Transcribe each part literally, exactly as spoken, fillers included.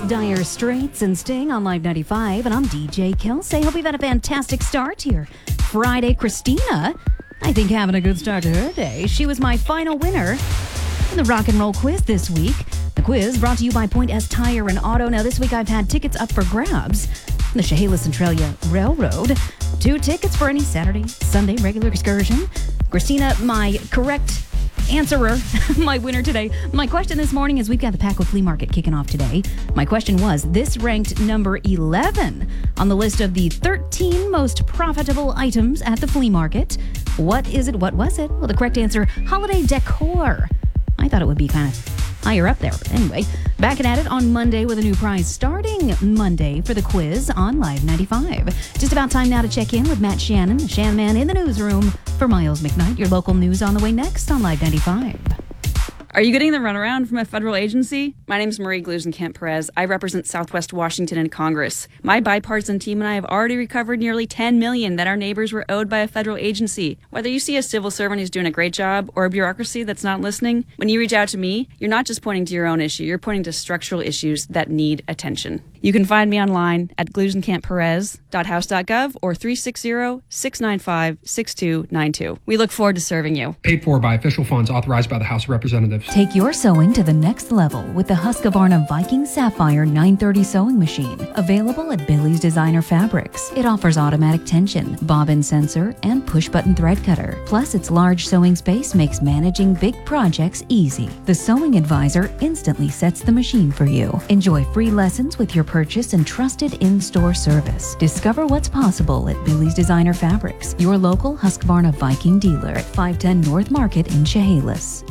Dire Straits and Sting on Live ninety-five, and I'm D J Kelsey. Hope you've had a fantastic start here. Friday, Christina, I think having a good start to her day. She was my final winner in the rock and roll quiz this week. The quiz brought to you by Point S Tire and Auto. Now this week I've had tickets up for grabs from the Chehalis Centralia Railroad. Two tickets for any Saturday, Sunday regular excursion. Christina, my correct answerer, my winner today. My question this morning is, we've got the Paco Flea Market kicking off today. My question was, this ranked number eleven on the list of the thirteen most profitable items at the flea market. What is it? What was it? Well, the correct answer, holiday decor. I thought it would be kind of higher up there. But anyway, back at it on Monday with a new prize starting Monday for the quiz on Live ninety-five. Just about time now to check in with Matt Shannon, the Shan Man in the newsroom. For Miles McKnight, your local news on the way next on Live ninety-five. Are you getting the runaround from a federal agency? My name's Marie Glusenkamp-Perez. I represent Southwest Washington in Congress. My bipartisan team and I have already recovered nearly ten million dollars that our neighbors were owed by a federal agency. Whether you see a civil servant who's doing a great job or a bureaucracy that's not listening, when you reach out to me, you're not just pointing to your own issue, you're pointing to structural issues that need attention. You can find me online at glusenkamp perez dot house dot gov or three six zero, six nine five, six two nine two. We look forward to serving you. Paid for by official funds authorized by the House of Representatives. Take your sewing to the next level with the Husqvarna Viking Sapphire nine thirty sewing machine. Available at Billy's Designer Fabrics. It offers automatic tension, bobbin sensor, and push-button thread cutter. Plus, its large sewing space makes managing big projects easy. The Sewing Advisor instantly sets the machine for you. Enjoy free lessons with your purchase and trusted in-store service. Discover what's possible at Billy's Designer Fabrics, your local Husqvarna Viking dealer at five ten North Market in Chehalis.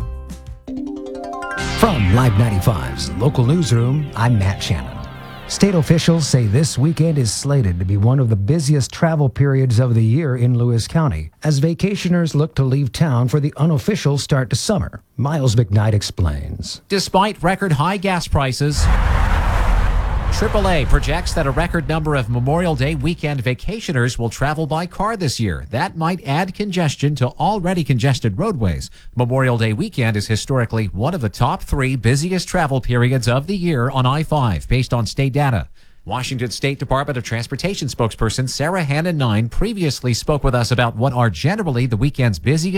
From Live ninety-five's local newsroom, I'm Matt Shannon. State officials say this weekend is slated to be one of the busiest travel periods of the year in Lewis County, as vacationers look to leave town for the unofficial start to summer. Miles McKnight explains. Despite record high gas prices, triple A projects that a record number of Memorial Day weekend vacationers will travel by car this year. That might add congestion to already congested roadways. Memorial Day weekend is historically one of the top three busiest travel periods of the year on I five, based on state data. Washington State Department of Transportation spokesperson Sarah Hannon Nine previously spoke with us about what are generally the weekend's busiest